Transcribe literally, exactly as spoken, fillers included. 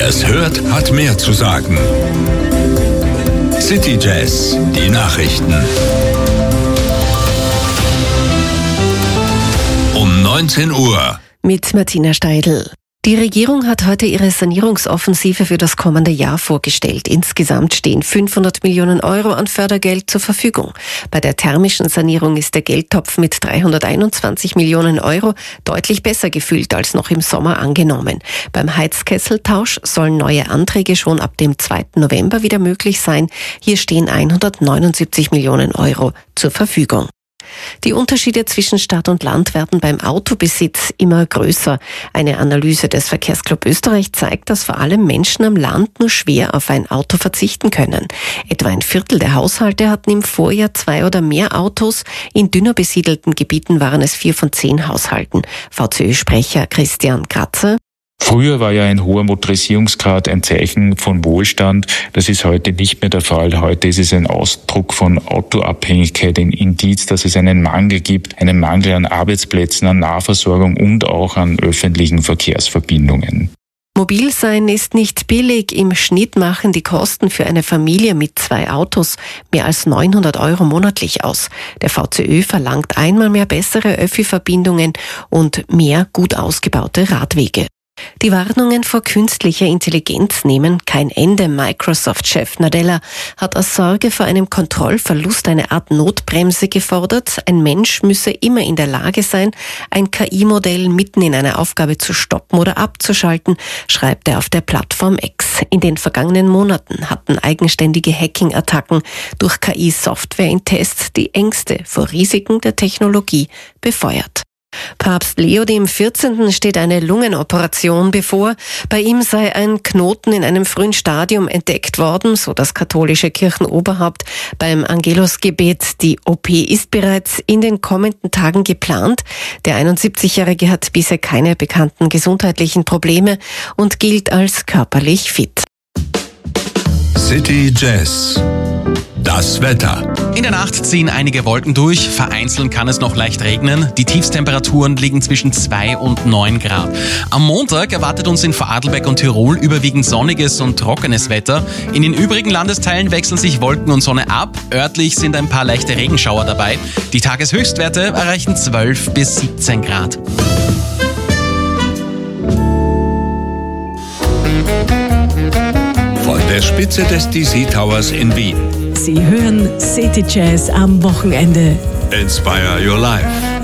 Wer es hört, hat mehr zu sagen. City Jazz, die Nachrichten. Um neunzehn Uhr. Mit Martina Steidl. Die Regierung hat heute ihre Sanierungsoffensive für das kommende Jahr vorgestellt. Insgesamt stehen fünfhundert Millionen Euro an Fördergeld zur Verfügung. Bei der thermischen Sanierung ist der Geldtopf mit dreihunderteinundzwanzig Millionen Euro deutlich besser gefüllt als noch im Sommer angenommen. Beim Heizkesseltausch sollen neue Anträge schon ab dem zweiten November wieder möglich sein. Hier stehen hundertneunundsiebzig Millionen Euro zur Verfügung. Die Unterschiede zwischen Stadt und Land werden beim Autobesitz immer größer. Eine Analyse des Verkehrsclub Österreich zeigt, dass vor allem Menschen am Land nur schwer auf ein Auto verzichten können. Etwa ein Viertel der Haushalte hatten im Vorjahr zwei oder mehr Autos. In dünner besiedelten Gebieten waren es vier von zehn Haushalten. V C Ö-Sprecher Christian Kratzer: Früher war ja ein hoher Motorisierungsgrad ein Zeichen von Wohlstand. Das ist heute nicht mehr der Fall. Heute ist es ein Ausdruck von Autoabhängigkeit, ein Indiz, dass es einen Mangel gibt, einen Mangel an Arbeitsplätzen, an Nahversorgung und auch an öffentlichen Verkehrsverbindungen. Mobil sein ist nicht billig. Im Schnitt machen die Kosten für eine Familie mit zwei Autos mehr als neunhundert Euro monatlich aus. Der V C Ö verlangt einmal mehr bessere Öffi-Verbindungen und mehr gut ausgebaute Radwege. Die Warnungen vor künstlicher Intelligenz nehmen kein Ende. Microsoft-Chef Nadella hat aus Sorge vor einem Kontrollverlust eine Art Notbremse gefordert. Ein Mensch müsse immer in der Lage sein, ein K I-Modell mitten in einer Aufgabe zu stoppen oder abzuschalten, schreibt er auf der Plattform X. In den vergangenen Monaten hatten eigenständige Hacking-Attacken durch K I-Software in Tests die Ängste vor Risiken der Technologie befeuert. Papst Leo der vierzehnte steht eine Lungenoperation bevor. Bei ihm sei ein Knoten in einem frühen Stadium entdeckt worden, so das katholische Kirchenoberhaupt beim Angelusgebet. Die O P ist bereits in den kommenden Tagen geplant. Der einundsiebzigjährige hat bisher keine bekannten gesundheitlichen Probleme und gilt als körperlich fit. City Jazz. Das Wetter. In der Nacht ziehen einige Wolken durch, vereinzelt kann es noch leicht regnen. Die Tiefstemperaturen liegen zwischen zwei und neun Grad. Am Montag erwartet uns in Vorarlberg und Tirol überwiegend sonniges und trockenes Wetter. In den übrigen Landesteilen wechseln sich Wolken und Sonne ab. Örtlich sind ein paar leichte Regenschauer dabei. Die Tageshöchstwerte erreichen zwölf bis siebzehn Grad. Von der Spitze des D C Towers in Wien. Sie hören City Jazz am Wochenende. Inspire your life.